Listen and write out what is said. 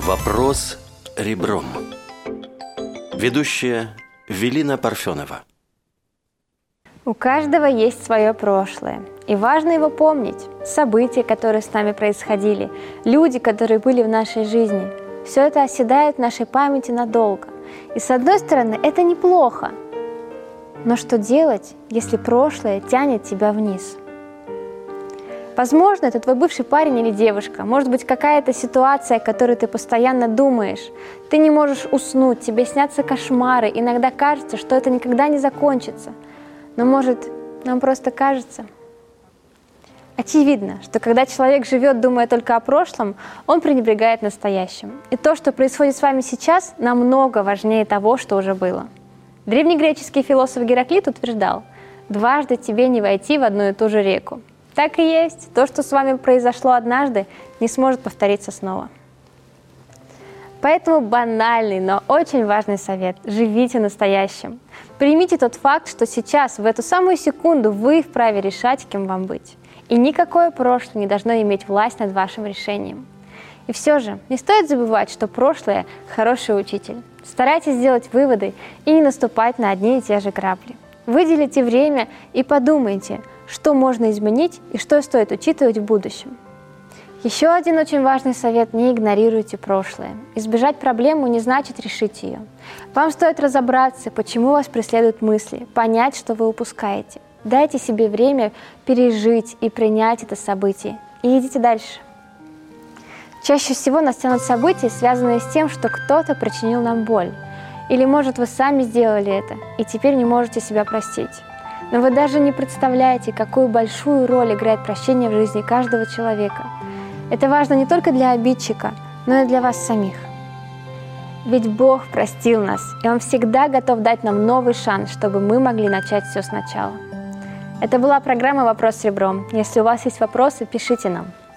Вопрос ребром. Ведущая Велина Парфенова. У каждого есть свое прошлое, и важно его помнить. События, которые с нами происходили, люди, которые были в нашей жизни. Все это оседает в нашей памяти надолго. И с одной стороны, это неплохо. Но что делать, если прошлое тянет тебя вниз? Возможно, это твой бывший парень или девушка. Может быть, какая-то ситуация, о которой ты постоянно думаешь. Ты не можешь уснуть, тебе снятся кошмары. Иногда кажется, что это никогда не закончится. Но, может, нам просто кажется. Очевидно, что когда человек живет, думая только о прошлом, он пренебрегает настоящим. И то, что происходит с вами сейчас, намного важнее того, что уже было. Древнегреческий философ Гераклит утверждал: «Дважды тебе не войти в одну и ту же реку». Так и есть. То, что с вами произошло однажды, не сможет повториться снова. Поэтому банальный, но очень важный совет – живите настоящим. Примите тот факт, что сейчас, в эту самую секунду, вы вправе решать, кем вам быть. И никакое прошлое не должно иметь власть над вашим решением. И все же, не стоит забывать, что прошлое – хороший учитель. Старайтесь сделать выводы и не наступать на одни и те же грабли. Выделите время и подумайте, что можно изменить и что стоит учитывать в будущем. Еще один очень важный совет – не игнорируйте прошлое. Избежать проблему не значит решить ее. Вам стоит разобраться, почему вас преследуют мысли, понять, что вы упускаете. Дайте себе время пережить и принять это событие, и идите дальше. Чаще всего нас тянут события, связанные с тем, что кто-то причинил нам боль. Или, может, вы сами сделали это, и теперь не можете себя простить. Но вы даже не представляете, какую большую роль играет прощение в жизни каждого человека. Это важно не только для обидчика, но и для вас самих. Ведь Бог простил нас, и Он всегда готов дать нам новый шанс, чтобы мы могли начать все сначала. Это была программа «Вопрос с ребром». Если у вас есть вопросы, пишите нам.